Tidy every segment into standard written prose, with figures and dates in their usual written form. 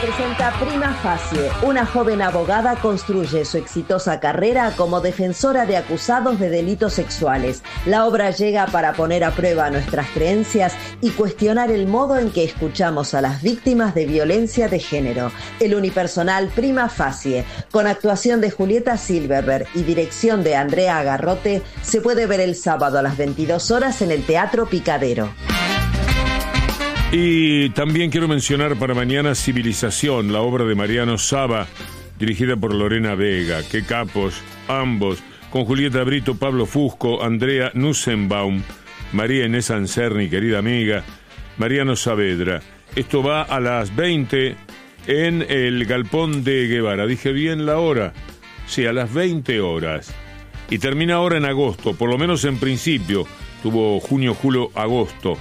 Presenta Prima Facie. Una joven abogada construye su exitosa carrera como defensora de acusados de delitos sexuales. La obra llega para poner a prueba nuestras creencias y cuestionar el modo en que escuchamos a las víctimas de violencia de género. El unipersonal Prima Facie, con actuación de Julieta Silverberg y dirección de Andrea Agarrote, se puede ver el sábado a las 22 horas en el Teatro Picadero. Y también quiero mencionar para mañana Civilización, la obra de Mariano Saba, dirigida por Lorena Vega. Qué capos, ambos, con Julieta Brito, Pablo Fusco, Andrea Nussenbaum, María Inés Anserni, querida amiga, Mariano Saavedra. Esto va a las 20 en el Galpón de Guevara. ¿Dije bien la hora? Sí, a las 20 horas. Y termina ahora en agosto, por lo menos en principio. Tuvo junio, julio, agosto.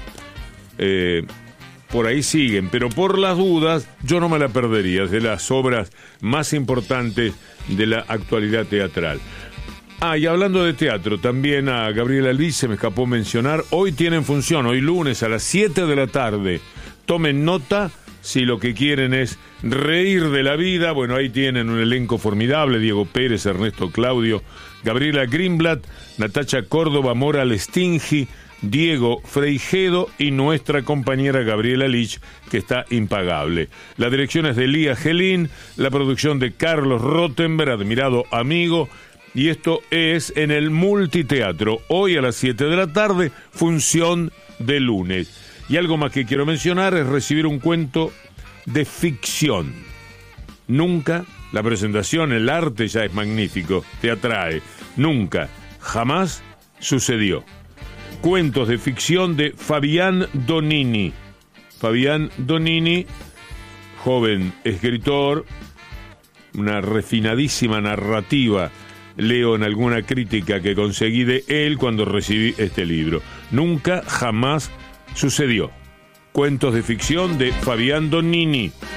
Por ahí siguen, pero por las dudas yo no me la perdería, es de las obras más importantes de la actualidad teatral. Y hablando de teatro, también a Gabriela Liz se me escapó mencionar, hoy tienen función, hoy lunes a las 7 de la tarde. Tomen nota si lo que quieren es reír de la vida. Bueno, ahí tienen un elenco formidable: Diego Pérez, Ernesto Claudio, Gabriela Greenblatt, Natacha Córdoba, Mora Lestingi, Diego Freijedo y nuestra compañera Gabriela Lich, que está impagable. La dirección es de Lía Gelín, la producción de Carlos Rottenberg, admirado amigo, y esto es en el Multiteatro, hoy a las 7 de la tarde, función de lunes. Y algo más que quiero mencionar es recibir un cuento de ficción. Nunca, la presentación, el arte ya es magnífico, te atrae. Nunca, jamás sucedió. Cuentos de ficción de Fabián Donini. Fabián Donini, joven escritor, una refinadísima narrativa. Leo en alguna crítica que conseguí de él cuando recibí este libro. Nunca, jamás sucedió. Cuentos de ficción de Fabián Donini.